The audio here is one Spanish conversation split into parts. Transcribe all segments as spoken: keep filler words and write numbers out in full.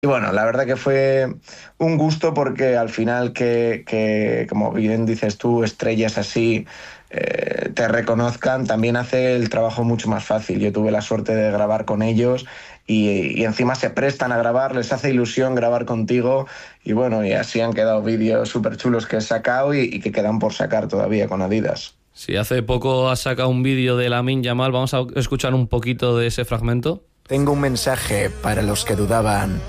Y bueno, la verdad que fue un gusto porque al final que, que como bien dices tú, estrellas así eh, te reconozcan, también hace el trabajo mucho más fácil. Yo tuve la suerte de grabar con ellos y, y encima se prestan a grabar, les hace ilusión grabar contigo y bueno, y así han quedado vídeos súper chulos que he sacado y, y que quedan por sacar todavía con Adidas. Sí, hace poco has sacado un vídeo de Lamine Yamal, vamos a escuchar un poquito de ese fragmento. Tengo un mensaje para los que dudaban.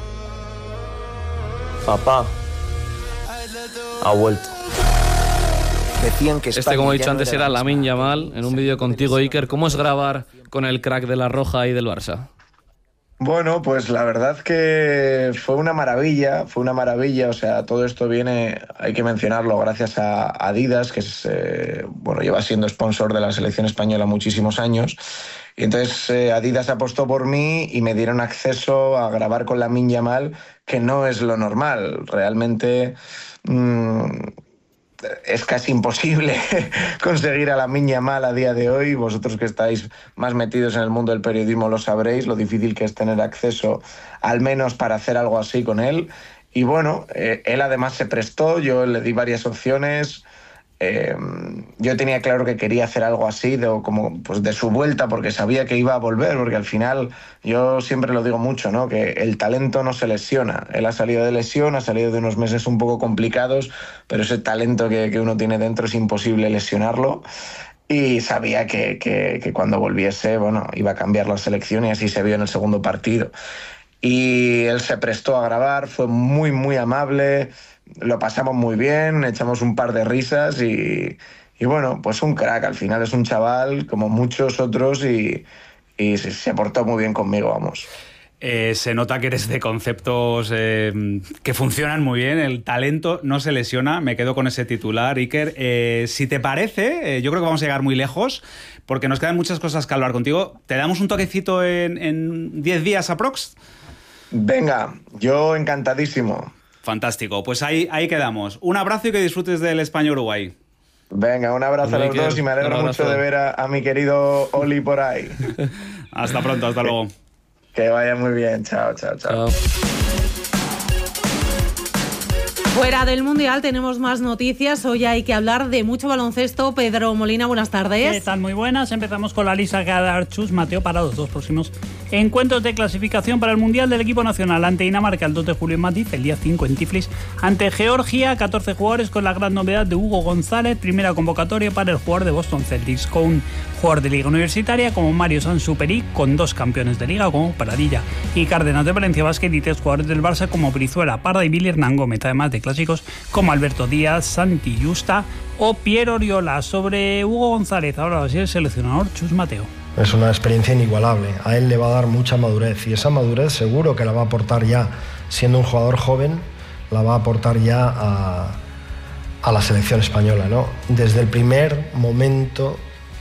Papá ha vuelto. Decían que Este, como he dicho antes, era Lamine Yamal en un vídeo contigo, Iker. ¿Cómo es grabar con el crack de la Roja y del Barça? Bueno, pues la verdad que fue una maravilla, fue una maravilla, o sea, todo esto viene, hay que mencionarlo, gracias a Adidas, que es, eh, bueno, lleva siendo sponsor de la selección española muchísimos años, y entonces eh, Adidas apostó por mí y me dieron acceso a grabar con Lamine Yamal, que no es lo normal, realmente... Mmm, es casi imposible conseguir a Lamine Yamal a día de hoy. Vosotros que estáis más metidos en el mundo del periodismo lo sabréis, lo difícil que es tener acceso al menos para hacer algo así con él. Y bueno, eh, él además se prestó, yo le di varias opciones. Eh, yo tenía claro que quería hacer algo así, de, como, pues de su vuelta, porque sabía que iba a volver, porque al final, yo siempre lo digo mucho, ¿no? Que el talento no se lesiona. Él ha salido de lesión, ha salido de unos meses un poco complicados, pero ese talento que, que uno tiene dentro es imposible lesionarlo. Y sabía que, que, que cuando volviese, bueno, iba a cambiar la selección y así se vio en el segundo partido. Y él se prestó a grabar, fue muy, muy amable, lo pasamos muy bien, echamos un par de risas y, y bueno, pues un crack, al final es un chaval como muchos otros y, y se, se portó muy bien conmigo, vamos. Eh, se nota que eres de conceptos eh, que funcionan muy bien, el talento no se lesiona, me quedo con ese titular, Iker. Eh, si te parece, eh, yo creo que vamos a llegar muy lejos, porque nos quedan muchas cosas que hablar contigo. ¿Te damos un toquecito en diez días aprox? Venga, yo encantadísimo. Fantástico, pues ahí, ahí quedamos. Un abrazo y que disfrutes del España-Uruguay. Venga, un abrazo Hombre, a los dos y me alegro mucho de ver a, a mi querido Oli por ahí. Hasta pronto, hasta luego. Que vaya muy bien, chao, chao, chao. Chao. Fuera del Mundial tenemos más noticias. Hoy hay que hablar de mucho baloncesto. Pedro Molina, buenas tardes. ¿Qué tal? Muy buenas. Empezamos con la lista que ha dado Chus Mateo para los dos próximos encuentros de clasificación para el Mundial del equipo nacional. Ante Dinamarca el dos de julio en Madrid, el día cinco en Tiflis. Ante Georgia, catorce jugadores con la gran novedad de Hugo González. Primera convocatoria para el jugador de Boston Celtics, con un jugador de liga universitaria como Mario Sansuperi, con dos campeones de liga como Paradilla y Cárdenas de Valencia Basket, y tres jugadores del Barça como Brizuela, Parda y Billy Hernán Gómez, además de clásicos como Alberto Díaz, Santi Justa o Piero Oriola. Sobre Hugo González, ahora sí el seleccionador Chus Mateo. Es una experiencia inigualable, a él le va a dar mucha madurez y esa madurez seguro que la va a aportar ya, siendo un jugador joven, la va a aportar ya a, a la selección española, ¿no? Desde el primer momento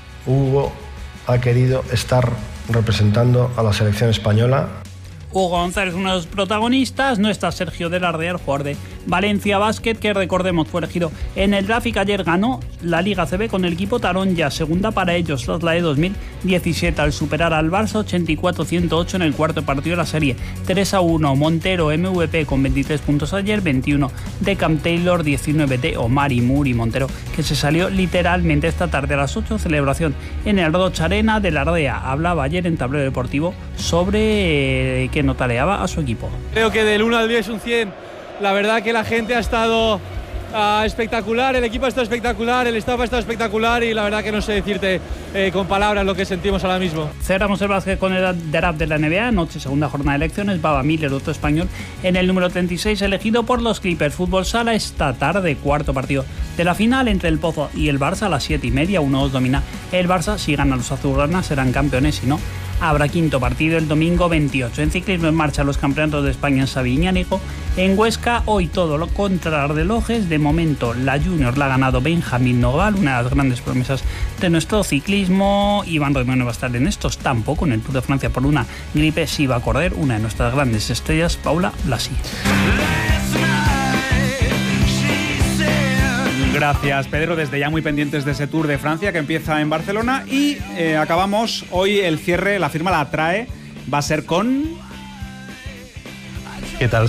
Hugo ha querido estar representando a la selección española. Hugo González, uno de los protagonistas. No está Sergio Delarde, el jugador de Valencia Basket, que recordemos fue elegido en el draft y que ayer ganó la Liga A C B con el equipo Taronja, segunda para ellos tras la de dos mil diecisiete, al superar al Barça ochenta y cuatro a ciento ocho en el cuarto partido de la serie. tres a uno, Montero M V P con veintitrés puntos ayer, veintiuno de Cam Taylor, diecinueve de Omari Muri Montero, que se salió literalmente esta tarde a las ocho, celebración en el Rocha Arena de la Ardea. Hablaba ayer en Tablero Deportivo sobre eh, que notaleaba a su equipo. Creo que del uno al diez un cien, la verdad que la gente ha estado uh, espectacular, el equipo ha estado espectacular, el staff ha estado espectacular y la verdad que no sé decirte eh, con palabras lo que sentimos ahora mismo. Cerramos el básquet con el draft de la N B A, noche segunda jornada de elecciones. Baba Miller, otro español, en el número treinta y seis, elegido por los Clippers. Fútbol sala esta tarde, cuarto partido de la final entre el Pozo y el Barça a las siete y media, uno dos domina el Barça. Si ganan los azulgranas serán campeones, si no habrá quinto partido el domingo veintiocho. En ciclismo en marcha los campeonatos de España en Sabiñánigo. En Huesca, hoy todo lo contra relojes. De momento la Junior la ha ganado Benjamín Nogal, una de las grandes promesas de nuestro ciclismo. Iván Romeo no va a estar en estos tampoco en el Tour de Francia por una gripe. Sí va a correr una de nuestras grandes estrellas, Paula Blasi. Gracias, Pedro. Desde ya muy pendientes de ese Tour de Francia que empieza en Barcelona. Y eh, acabamos hoy el cierre, la firma la trae, va a ser con... ¿Qué tal?